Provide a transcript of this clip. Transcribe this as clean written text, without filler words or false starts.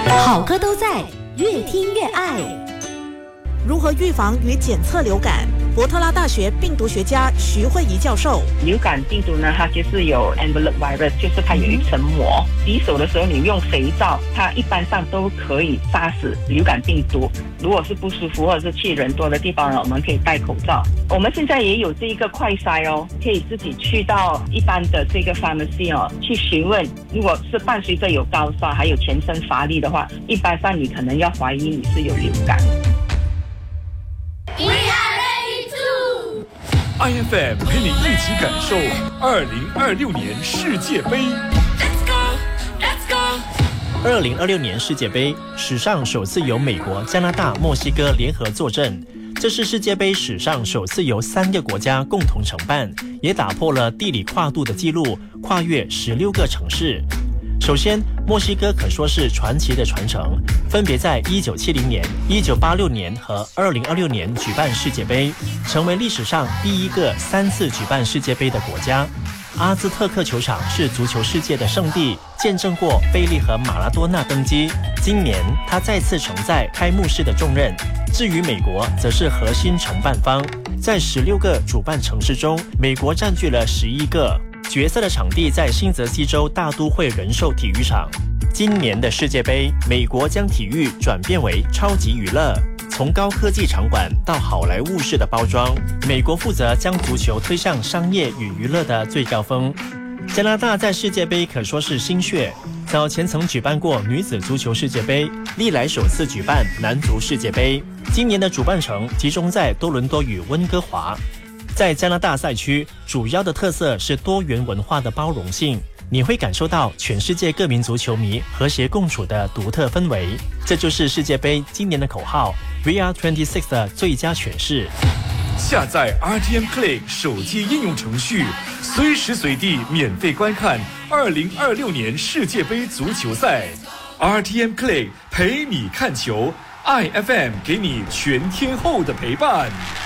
好歌都在，越听越爱。 如何预防与检测流感？伯特拉大学病毒学家徐慧仪教授， 流感病毒呢，它就是有 envelope virus， 就是它有一层膜。洗手的时候你用肥皂，它一般上都可以杀死流感病毒。如果是不舒服或者是去人多的地方呢，我们可以戴口罩。我们现在也有这一个快筛哦，可以自己去到一般的这个 pharmacy 哦，去询问。如果是伴随着有高烧还有全身乏力的话，一般上你可能要怀疑你是有流感。 IFM 陪你一起感受2026年世界杯。 2026年世界杯史上首次由美国、加拿大、墨西哥联合坐镇，这是世界杯史上首次由3个国家共同承办，也打破了地理跨度的纪录，跨越16个城市。首先，墨西哥可说是传奇的传承，分别在1970年、1986年和2026年举办世界杯，成为历史上第一个3次举办世界杯的国家。阿兹特克球场是足球世界的圣地，见证过贝利和马拉多纳登基。今年他再次承载开幕式的重任。至于美国，则是核心承办方，在16个主办城市中，美国占据了11个。决赛的场地在新泽西州大都会人寿体育场。今年的世界杯，美国将体育转变为超级娱乐，从高科技场馆到好莱坞式的包装，美国负责将足球推向商业与娱乐的最高峰。加拿大在世界杯可说是新血，早前曾举办过女子足球世界杯，历来首次举办男足世界杯。今年的主办城集中在多伦多与温哥华。在加拿大赛区，主要的特色是多元文化的包容性，你会感受到全世界各民族球迷和谐共处的独特氛围。这就是世界杯今年的口号 VR26 的最佳诠释。 下载 RTM Play 手机应用程序，随时随地免费观看2026年世界杯足球赛。RTM Play 陪你看球，IFM 给你全天候的陪伴。